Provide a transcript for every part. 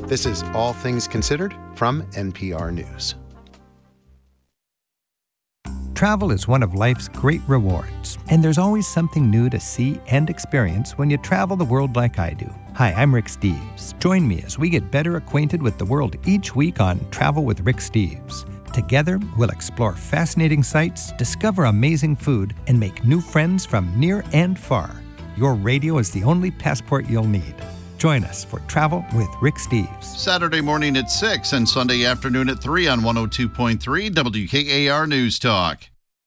This is All Things Considered from NPR News. Travel is one of life's great rewards, and there's always something new to see and experience when you travel the world like I do. Hi, I'm Rick Steves. Join me as we get better acquainted with the world each week on Travel with Rick Steves. Together, we'll explore fascinating sights, discover amazing food, and make new friends from near and far. Your radio is the only passport you'll need. Join us for Travel with Rick Steves. Saturday morning at 6 and Sunday afternoon at 3 on 102.3 WKAR News Talk.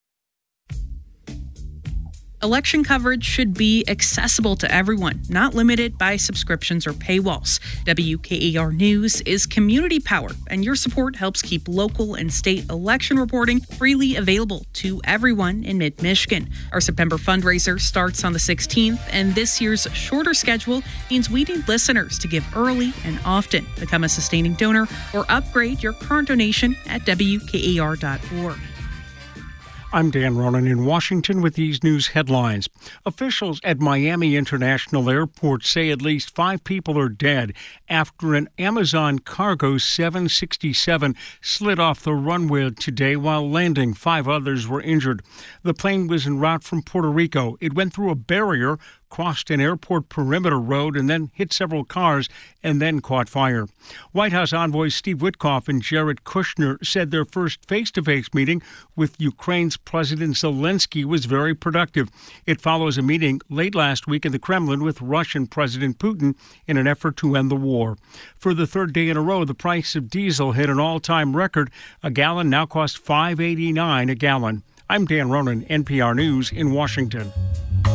Election coverage should be accessible to everyone, not limited by subscriptions or paywalls. WKAR News is community-powered, and your support helps keep local and state election reporting freely available to everyone in mid-Michigan. Our September fundraiser starts on the 16th, and this year's shorter schedule means we need listeners to give early and often. Become a sustaining donor or upgrade your current donation at WKAR.org. I'm Dan Ronan in Washington with these news headlines. Officials at Miami International Airport say at least 5 people are dead after an Amazon Cargo 767 slid off the runway today while landing. 5 others were injured. The plane was en route from Puerto Rico. It went through a barrier, crossed an airport perimeter road, and then hit several cars and then caught fire. White House envoys Steve Witkoff and Jared Kushner said their first face-to-face meeting with Ukraine's President Zelensky was very productive. It follows a meeting late last week in the Kremlin with Russian President Putin in an effort to end the war. For the third day in a row, the price of diesel hit an all-time record. A gallon now costs $5.89 a gallon. I'm Dan Ronan, NPR News in Washington.